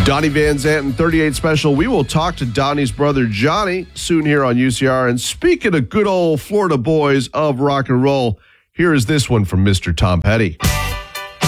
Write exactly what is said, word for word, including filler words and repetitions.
Donnie Van Zandt and thirty-eight Special. We will talk to Donnie's brother Johnny soon here on U C R. And speaking of good old Florida boys of rock and roll, here is this one from Mister Tom Petty.